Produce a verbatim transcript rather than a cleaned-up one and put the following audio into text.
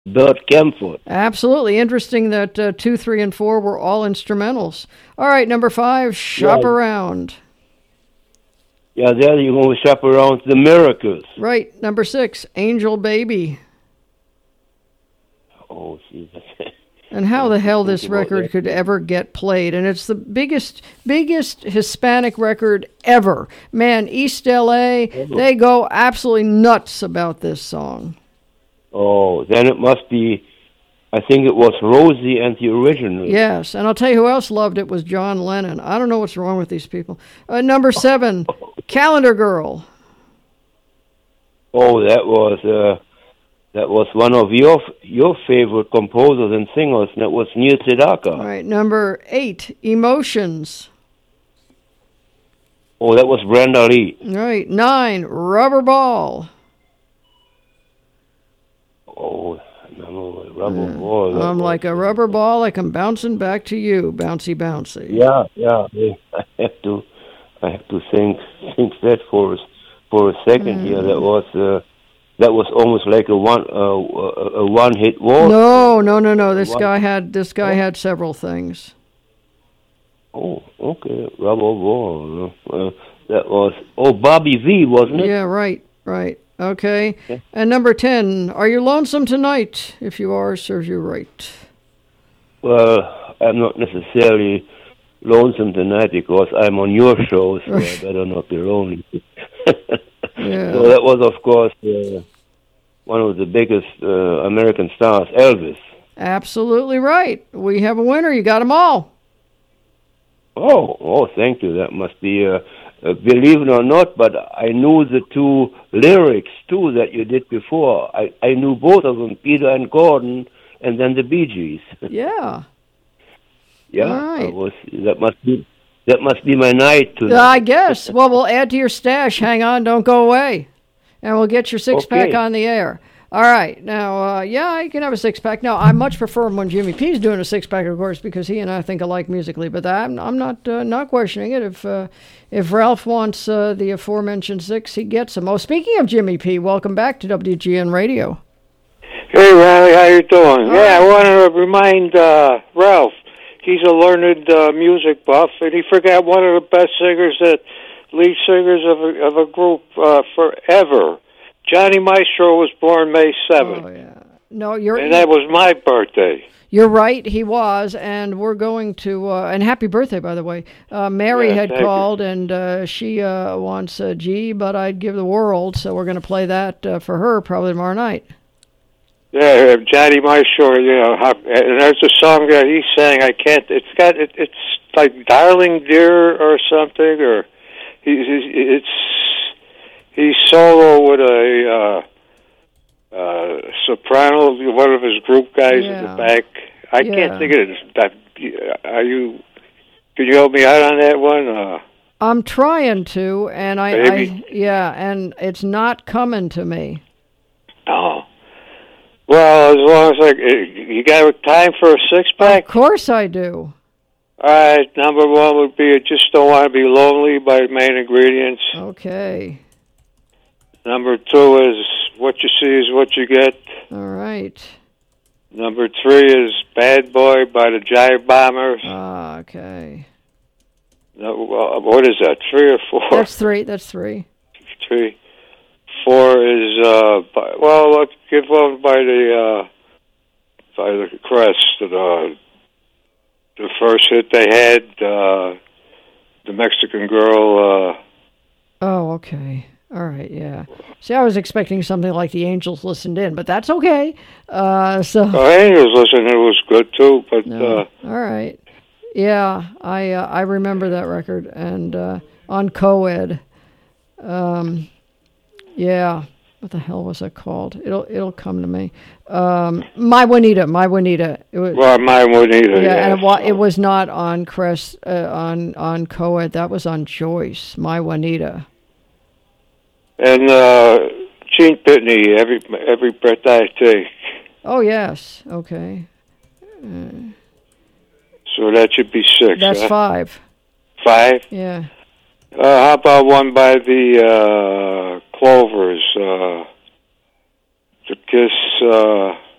Bert Kempford. Absolutely. Interesting that uh, two, three, and four were all instrumentals. All right, number five, Shop Yeah. Around. Yeah, there you go, Shop Around, The Miracles. Right, number six, Angel Baby. Oh, Jesus. And how the hell this Think about record that. could ever get played. And it's the biggest, biggest Hispanic record ever. Man, East L A, they go absolutely nuts about this song. Oh, then it must be, I think it was Rosie and the Original. Yes, and I'll tell you who else loved it was John Lennon. I don't know what's wrong with these people. Uh, number seven, Calendar Girl. Oh, that was uh, that was one of your your favorite composers and singers, and that was Neil Sedaka. All right, number eight, Emotions. Oh, that was Brenda Lee. All right, nine, Rubber Ball. Oh, no, rubber yeah. ball. I'm was, like a rubber ball, like I'm bouncing back to you, bouncy, bouncy. Yeah, yeah. I have to, I have to think think that for for a second mm. here. That was. Uh, That was almost like a one uh, a one hit wall. No, no, no, no. This one. guy had this guy oh. had several things. Oh, okay, Rubber Ball. Uh, that was oh Bobby V, wasn't it? Yeah, right, right. Okay. okay. And number ten. Are you lonesome tonight? If you are, serves you right. Well, I'm not necessarily lonesome tonight because I'm on your show, so I better not be lonely. Yeah. So that was, of course, uh, one of the biggest uh, American stars, Elvis. Absolutely right. We have a winner. You got them all. Oh, oh, thank you. That must be, uh, uh, believe it or not, but I knew the two lyrics, too, that you did before. I, I knew both of them, Peter and Gordon, and then the Bee Gees. Yeah. Yeah. All right. I was, that must be... That must be my night tonight. I guess. Well, we'll add to your stash. Hang on, don't go away. And we'll get your six-pack okay. on the air. All right. Now, uh, yeah, you can have a six-pack. Now, I much prefer when Jimmy P's doing a six-pack, of course, because he and I think alike musically. But I'm, I'm not uh, not questioning it. If uh, if Ralph wants uh, the aforementioned six, he gets them. Oh, speaking of Jimmy P, welcome back to W G N Radio. Hey, Riley, how you doing? All yeah, right. I want to remind uh, Ralph. He's a learned uh, music buff, and he forgot one of the best singers, that lead singers of a, of a group uh, forever. Johnny Maestro was born May seventh. Oh, yeah. No, you're... And that was my birthday. You're right, he was, and we're going to... Uh, and happy birthday, by the way. Uh, Mary yeah, had called, you. and uh, she uh, wants a G, but I'd give the world, so we're going to play that uh, for her probably tomorrow night. Yeah, Johnny Maestro, you know, how, and there's a song that he sang. I can't. It's got. It, it's like "Darling Dear" or something, or he's. It's he's solo with a uh, uh, soprano, one of his group guys yeah. in the back. I yeah. can't think of it. That, are you? Can you help me out on that one? Uh, I'm trying to, and I, I yeah, and it's not coming to me. Oh. Well, as long as I, you got time for a six-pack? Of course I do. All right, number one would be "I Just Don't Want to Be Lonely" by Main Ingredients. Okay. Number two is "What You See Is What You Get." All right. Number three is "Bad Boy" by the Jive Bombers. Ah, okay. No, well, what is that, three or four? That's three, that's three. Three. Four is, uh, by, well, let's give one by the, uh, by the Crest. Uh, the first hit they had, uh, the Mexican Girl. Uh, oh, okay. All right, yeah. See, I was expecting something like the Angels Listened In, but that's okay. Uh, so. The Angels Listened In was good too, but. No. Uh, all right. Yeah, I uh, I remember that record, and uh, on Coed. Um. Yeah, what the hell was it called? It'll it'll come to me. Um, My Juanita, My Juanita. It was, well, My Juanita. Yeah, yeah, and it, wa- so. it was not on Crest uh, on on Coed. That was on Joyce. My Juanita. And uh, Gene Pitney, every every breath I take. Oh yes, okay. Uh, so that should be six. That's huh? five. Five. Yeah. Uh, how about one by the uh, Clovers? Uh, to Kiss. Uh,